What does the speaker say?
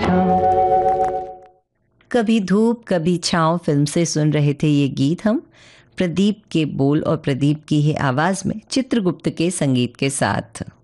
कभी धूप कभी छाँव फिल्म से सुन रहे थे ये गीत हम, प्रदीप के बोल और प्रदीप की ही आवाज़ में चित्रगुप्त के संगीत के साथ।